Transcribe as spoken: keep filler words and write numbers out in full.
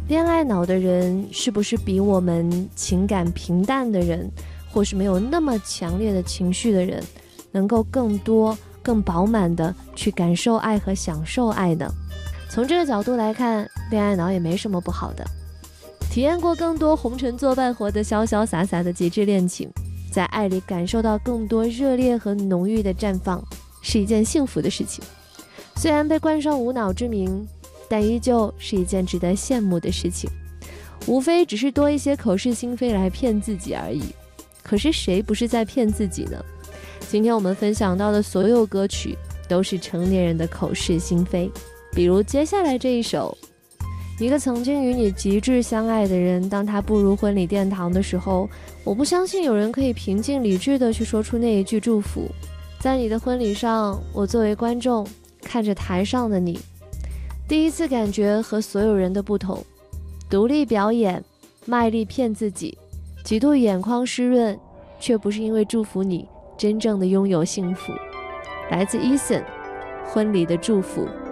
恋爱脑的人是不是比我们情感平淡的人，或是没有那么强烈的情绪的人，能够更多更饱满的去感受爱和享受爱呢？从这个角度来看，恋爱脑也没什么不好的。体验过更多红尘作伴活的潇潇洒洒的极致恋情，在爱里感受到更多热烈和浓郁的绽放，是一件幸福的事情。虽然被冠上无脑之名，但依旧是一件值得羡慕的事情。无非只是多一些口是心非来骗自己而已。可是谁不是在骗自己呢？今天我们分享到的所有歌曲都是成年人的口是心非。比如接下来这一首，一个曾经与你极致相爱的人，当他步入婚礼殿堂的时候，我不相信有人可以平静理智地去说出那一句祝福。在你的婚礼上，我作为观众看着台上的你，第一次感觉和所有人的不同，独立表演，卖力骗自己，极度眼眶湿润，却不是因为祝福你真正的拥有幸福。来自 Eason， 婚礼的祝福。